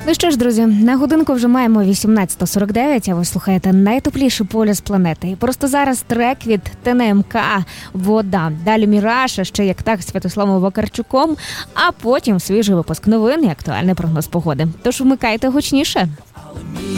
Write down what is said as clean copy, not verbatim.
Ну що ж, друзі, на годинку вже маємо 18:49, а ви слухаєте найтепліший полюс планети. І просто зараз трек від ТНМК «Вода». Далі «Міраж», а ще як так з Святославом Вакарчуком, а потім свіжий випуск новин і актуальний прогноз погоди. Тож вмикайте гучніше.